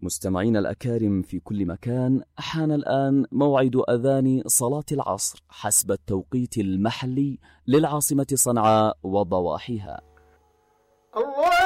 مستمعين الأكارم في كل مكان، حان الآن موعد أذان صلاة العصر حسب التوقيت المحلي للعاصمة صنعاء وضواحيها. الله